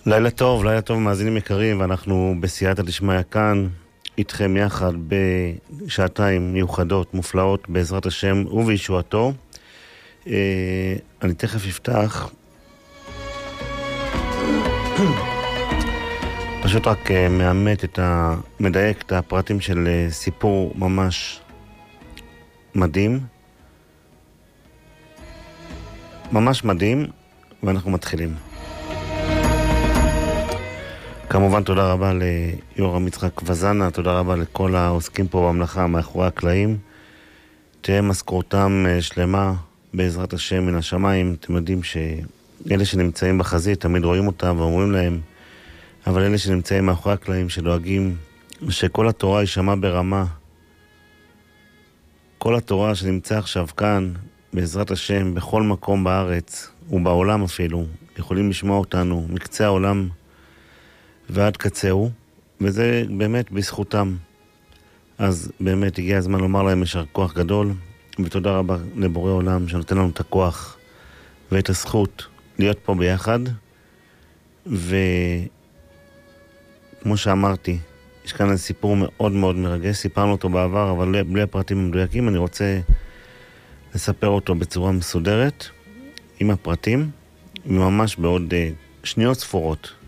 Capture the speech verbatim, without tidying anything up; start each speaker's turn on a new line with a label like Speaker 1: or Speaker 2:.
Speaker 1: לילה טוב, לילה טוב מאזינים יקרים, ואנחנו בסייעתא דשמיא כאן איתכם יחד בשעתיים מיוחדות, מופלאות, בעזרת השם ובישועתו. אה, אני תכף אפתח, פשוט רק אה, מאמת את ה... מדייק את הפרטים של אה, סיפור ממש מדהים, ממש מדהים, ואנחנו מתחילים. כמובן תודה רבה ליורם יצחק וזנה, תודה רבה לכל העוסקים פה במלאכה מאחורי הקלעים. תהיה משכורתם שלמה בעזרת השם מן השמיים. אתם יודעים שאלה שנמצאים בחזית תמיד רואים אותם ואומרים להם, אבל אלה שנמצאים מאחורי הקלעים שדואגים שכל התורה יישמע ברמה, כל התורה שנמצא עכשיו כאן בעזרת השם בכל מקום בארץ ובעולם אפילו, יכולים לשמוע אותנו מקצה העולם ועד קצהו, וזה באמת בזכותם. אז באמת הגיע הזמן לומר להם ישר כוח גדול, ותודה רבה לבורא עולם שנותן לנו את הכוח ואת הזכות להיות פה ביחד. וכמו שאמרתי, יש כאן סיפור מאוד מאוד מרגש, סיפרנו אותו בעבר, אבל בלי הפרטים המדויקים, אני רוצה לספר אותו בצורה מסודרת, עם הפרטים, וממש בעוד שניות ספורות